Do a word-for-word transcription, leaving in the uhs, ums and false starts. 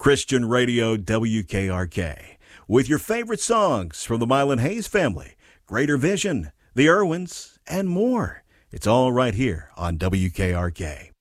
Christian Radio W K R K, with your favorite songs from the Mylan Hayes family, Greater Vision, the Irwins, and more. It's all right here on W K R K.